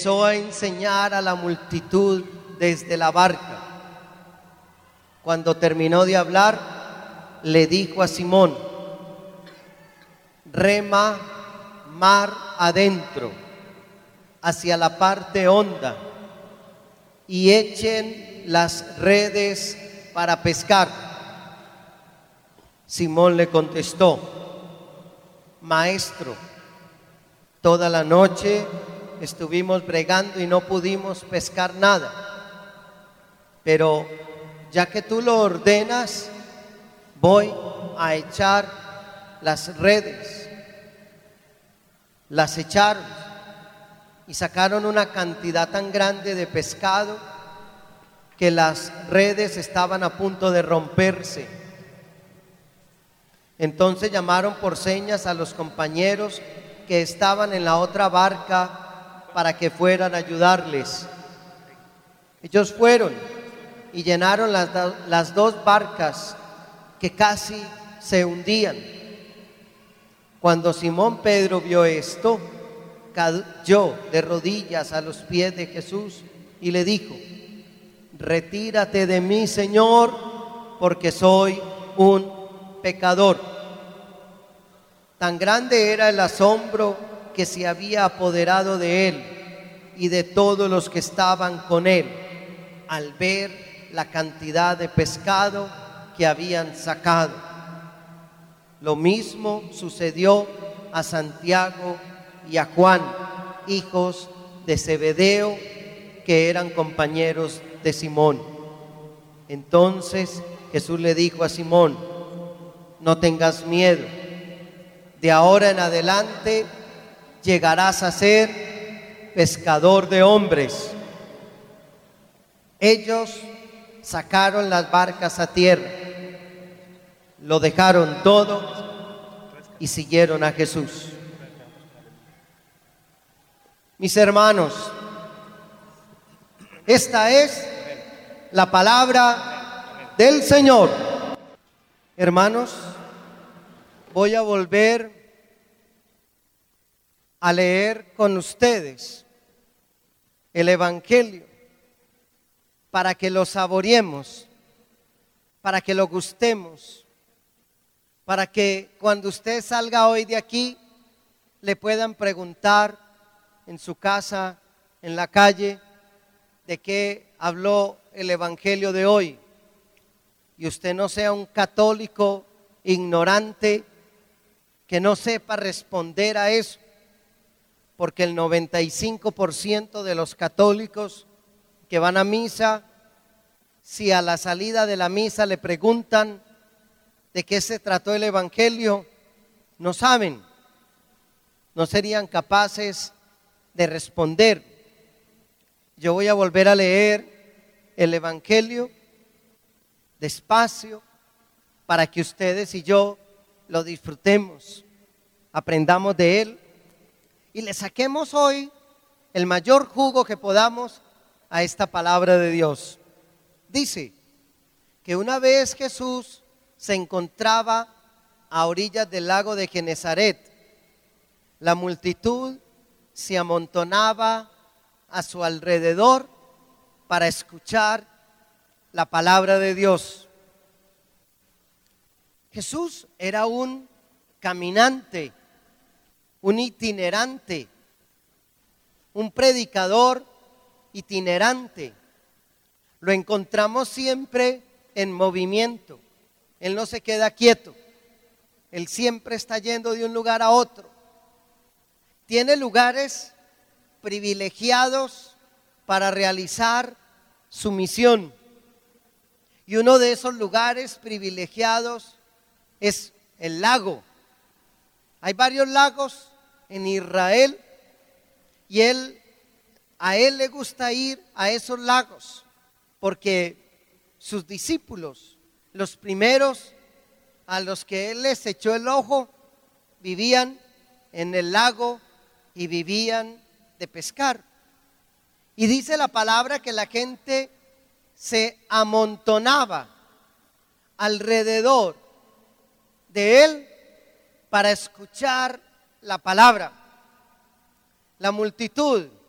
empezó a enseñar a la multitud desde la barca. Cuando terminó de hablar, le dijo a Simón: rema mar adentro, hacia la parte honda, y echen las redes para pescar. Simón le contestó: Maestro, toda la noche estuvimos bregando y no pudimos pescar nada, pero ya que tú lo ordenas, voy a echar las redes. Las echaron y sacaron una cantidad tan grande de pescado que las redes estaban a punto de romperse. Entonces llamaron por señas a los compañeros que estaban en la otra barca para que fueran a ayudarles. Ellos fueron y llenaron las dos barcas que casi se hundían. Cuando Simón Pedro vio esto, cayó de rodillas a los pies de Jesús y le dijo: retírate de mí, Señor, porque soy un pecador. Tan grande era el asombro que se había apoderado de él y de todos los que estaban con él al ver la cantidad de pescado que habían sacado. Lo mismo sucedió a Santiago y a Juan, hijos de Zebedeo, que eran compañeros de Simón. Entonces Jesús le dijo a Simón: no tengas miedo, de ahora en adelante llegarás a ser pescador de hombres. Ellos sacaron las barcas a tierra, lo dejaron todo y siguieron a Jesús. Mis hermanos, esta es la palabra del Señor. Hermanos, voy a volver a leer con ustedes el Evangelio para que lo saboreemos, para que lo gustemos, para que cuando usted salga hoy de aquí le puedan preguntar en su casa, en la calle, de qué habló el Evangelio de hoy, y usted no sea un católico ignorante que no sepa responder a eso, porque el 95% de los católicos que van a misa, si a la salida de la misa le preguntan de qué se trató el Evangelio, no saben, no serían capaces de responder. Yo voy a volver a leer el Evangelio despacio para que ustedes y yo lo disfrutemos, aprendamos de él y le saquemos hoy el mayor jugo que podamos a esta palabra de Dios. Dice que una vez Jesús se encontraba a orillas del lago de Genezaret, la multitud se amontonaba a su alrededor para escuchar la palabra de Dios. Jesús era un caminante, un itinerante, un predicador itinerante. Lo encontramos siempre en movimiento. Él no se queda quieto. Él siempre está yendo de un lugar a otro. Tiene lugares privilegiados para realizar su misión. Y uno de esos lugares privilegiados es el lago. Hay varios lagos en Israel y a él le gusta ir a esos lagos porque sus discípulos, los primeros a los que él les echó el ojo, vivían en el lago y vivían de pescar. Y dice la palabra que la gente se amontonaba alrededor de él para escuchar la palabra. La multitud